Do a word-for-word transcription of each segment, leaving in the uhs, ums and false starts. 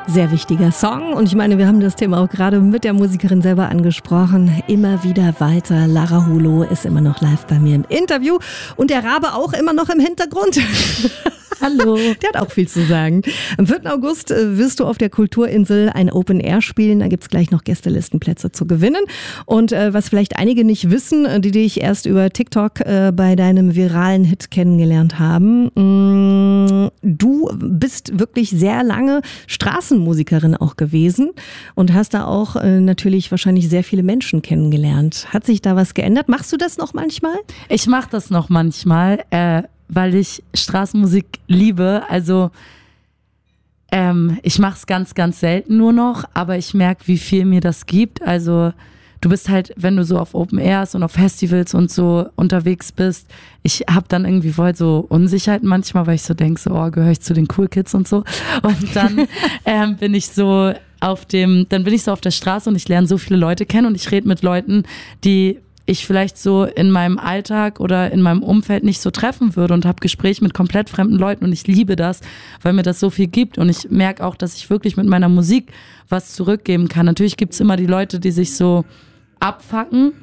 Sehr wichtiger Song und ich meine, wir haben das Thema auch gerade mit der Musikerin selber angesprochen. Immer wieder weiter. Lara Hulo ist immer noch live bei mir im Interview und der Rabe auch immer noch im Hintergrund. Hallo. Der hat auch viel zu sagen. Am vierten August wirst du auf der Kulturinsel ein Open Air spielen. Da gibt es gleich noch Gästelistenplätze zu gewinnen. Und äh, was vielleicht einige nicht wissen, die dich erst über TikTok äh, bei deinem viralen Hit kennengelernt haben. Mh, du bist wirklich sehr lange Straßenmusikerin auch gewesen und hast da auch äh, natürlich wahrscheinlich sehr viele Menschen kennengelernt. Hat sich da was geändert? Machst du das noch manchmal? Ich mache das noch manchmal. Äh weil ich Straßenmusik liebe. Also ähm, ich mache es ganz, ganz selten nur noch, aber ich merke, wie viel mir das gibt. Also du bist halt, wenn du so auf Open Airs und auf Festivals und so unterwegs bist, ich habe dann irgendwie voll so Unsicherheiten manchmal, weil ich so denke, so, oh, gehöre ich zu den Cool Kids und so. Und dann ähm, bin ich so auf dem, dann bin ich so auf der Straße und ich lerne so viele Leute kennen und ich rede mit Leuten, die ich vielleicht so in meinem Alltag oder in meinem Umfeld nicht so treffen würde und habe Gespräche mit komplett fremden Leuten und ich liebe das, weil mir das so viel gibt und ich merke auch, dass ich wirklich mit meiner Musik was zurückgeben kann. Natürlich gibt es immer die Leute, die sich so abfacken.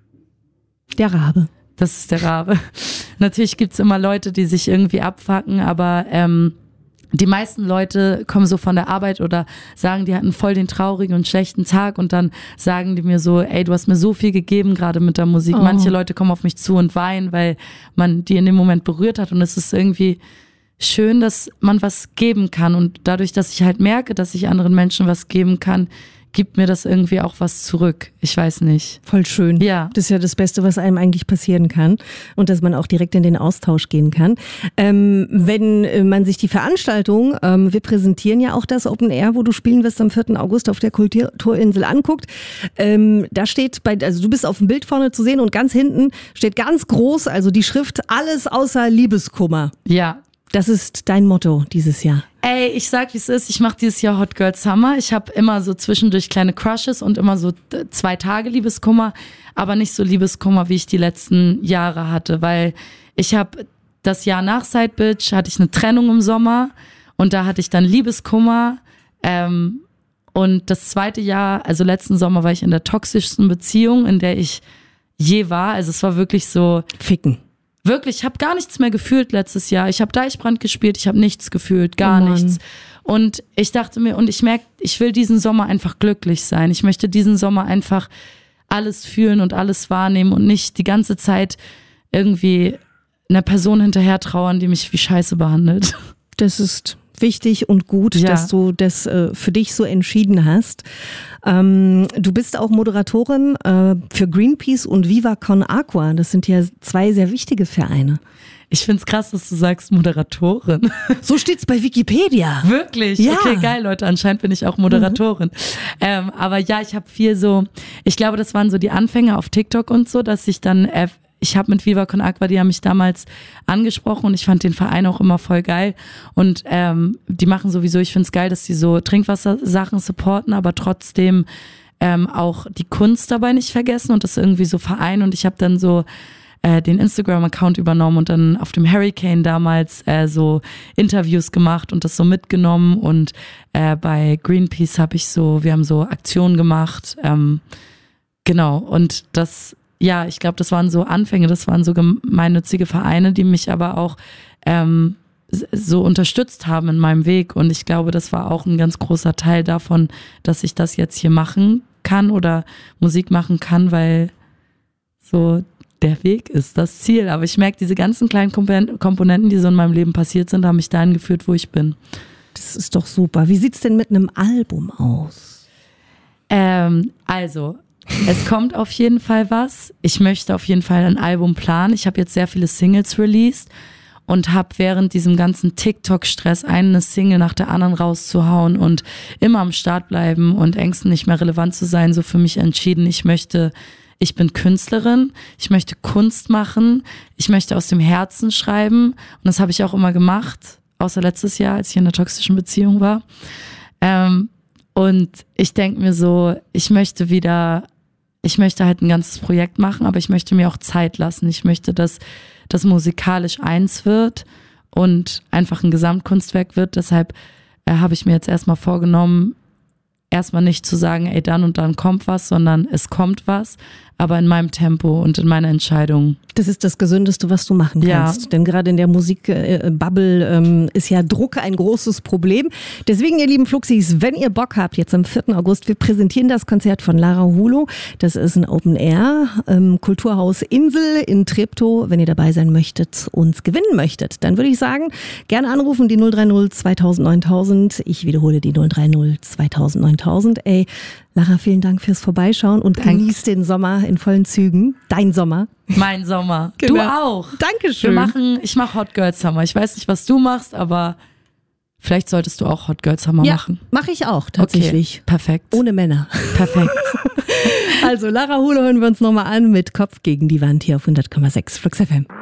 Der Rabe. Das ist der Rabe. Natürlich gibt es immer Leute, die sich irgendwie abfacken, aber ähm, die meisten Leute kommen so von der Arbeit oder sagen, die hatten voll den traurigen und schlechten Tag und dann sagen die mir so, ey, du hast mir so viel gegeben gerade mit der Musik. Oh. Manche Leute kommen auf mich zu und weinen, weil man die in dem Moment berührt hat und es ist irgendwie schön, dass man was geben kann und dadurch, dass ich halt merke, dass ich anderen Menschen was geben kann, gibt mir das irgendwie auch was zurück. Ich weiß nicht. Voll schön. Ja. Das ist ja das Beste, was einem eigentlich passieren kann. Und dass man auch direkt in den Austausch gehen kann. Ähm, wenn man sich die Veranstaltung, ähm, wir präsentieren ja auch das Open Air, wo du spielen wirst am vierten August auf der Kulturinsel anguckt. Ähm, da steht bei, also du bist auf dem Bild vorne zu sehen und ganz hinten steht ganz groß, also die Schrift, alles außer Liebeskummer. Ja. Das ist dein Motto dieses Jahr. Ey, ich sag, wie es ist. Ich mache dieses Jahr Hot Girl Summer. Ich habe immer so zwischendurch kleine Crushes und immer so zwei Tage Liebeskummer, aber nicht so Liebeskummer, wie ich die letzten Jahre hatte, weil ich habe das Jahr nach Side Bitch hatte ich eine Trennung im Sommer und da hatte ich dann Liebeskummer ähm, und das zweite Jahr, also letzten Sommer, war ich in der toxischsten Beziehung, in der ich je war. Also es war wirklich so Ficken. Wirklich, ich habe gar nichts mehr gefühlt letztes Jahr. Ich habe Deichbrand gespielt, ich habe nichts gefühlt, gar oh nichts. Und ich dachte mir, und ich merke, ich will diesen Sommer einfach glücklich sein. Ich möchte diesen Sommer einfach alles fühlen und alles wahrnehmen und nicht die ganze Zeit irgendwie einer Person hinterher trauern, die mich wie Scheiße behandelt. Das ist wichtig und gut, ja. dass du das äh, für dich so entschieden hast. Ähm, du bist auch Moderatorin äh, für Greenpeace und Viva Con Agua. Das sind ja zwei sehr wichtige Vereine. Ich find's krass, dass du sagst Moderatorin. So steht's bei Wikipedia. Wirklich? Ja. Okay, geil, Leute. Anscheinend bin ich auch Moderatorin. Mhm. Ähm, aber ja, ich habe viel so, ich glaube, das waren so die Anfänge auf TikTok und so, dass ich dann, äh, ich habe mit Viva Con Agua, die haben mich damals angesprochen und ich fand den Verein auch immer voll geil. Und ähm, die machen sowieso, ich find's geil, dass die so Trinkwassersachen supporten, aber trotzdem ähm, auch die Kunst dabei nicht vergessen und das irgendwie so vereinen. Und ich habe dann so äh, den Instagram-Account übernommen und dann auf dem Hurricane damals äh, so Interviews gemacht und das so mitgenommen. Und äh, bei Greenpeace habe ich so, wir haben so Aktionen gemacht. Ähm, genau, und das... Ja, ich glaube, das waren so Anfänge, das waren so gemeinnützige Vereine, die mich aber auch ähm, so unterstützt haben in meinem Weg. Und ich glaube, das war auch ein ganz großer Teil davon, dass ich das jetzt hier machen kann oder Musik machen kann, weil so der Weg ist das Ziel. Aber ich merke, diese ganzen kleinen Komponenten, die so in meinem Leben passiert sind, haben mich dahin geführt, wo ich bin. Das ist doch super. Wie sieht's denn mit einem Album aus? Ähm, also... Es kommt auf jeden Fall was. Ich möchte auf jeden Fall ein Album planen. Ich habe jetzt sehr viele Singles released und habe während diesem ganzen TikTok-Stress eine Single nach der anderen rauszuhauen und immer am Start bleiben und Ängsten nicht mehr relevant zu sein, so für mich entschieden. Ich möchte, ich bin Künstlerin, ich möchte Kunst machen, ich möchte aus dem Herzen schreiben und das habe ich auch immer gemacht, außer letztes Jahr, als ich in einer toxischen Beziehung war. Ähm, und ich denke mir so, ich möchte wieder... Ich möchte halt ein ganzes Projekt machen, aber ich möchte mir auch Zeit lassen. Ich möchte, dass das musikalisch eins wird und einfach ein Gesamtkunstwerk wird. Deshalb äh, habe ich mir jetzt erstmal vorgenommen, erstmal nicht zu sagen, ey, dann und dann kommt was, sondern es kommt was, aber in meinem Tempo und in meiner Entscheidung. Das ist das Gesündeste, was du machen kannst. Ja. Denn gerade in der Musikbubble ähm, ist ja Druck ein großes Problem. Deswegen, ihr lieben Fluxis, wenn ihr Bock habt, jetzt am vierten August, wir präsentieren das Konzert von Lara Hulo. Das ist ein Open Air, ähm, Kulturhaus Insel in Treptow. Wenn ihr dabei sein möchtet, uns gewinnen möchtet, dann würde ich sagen, gerne anrufen, die null drei null zweitausend neuntausend. Ich wiederhole die null drei null zweitausend neuntausend. Ey, Lara, vielen Dank fürs Vorbeischauen und genieß den Sommer in vollen Zügen. Dein Sommer. Mein Sommer. Genau. Du auch. Dankeschön. Wir machen, ich mache Hot Girl Summer. Ich weiß nicht, was du machst, aber vielleicht solltest du auch Hot Girl Summer ja, machen. Mache ich auch tatsächlich. Okay, perfekt. Ohne Männer. Perfekt. Also Lara Hulo hören wir uns nochmal an mit Kopf gegen die Wand hier auf hundert Komma sechs Flux F M.